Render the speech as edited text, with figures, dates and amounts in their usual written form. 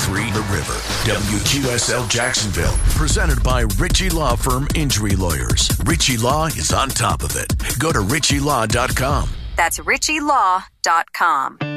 93.3 The River. WQSL Jacksonville. Presented by Ritchie Law Firm Injury Lawyers. Ritchie Law is on top of it. Go to ritchielaw.com. That's ritchielaw.com.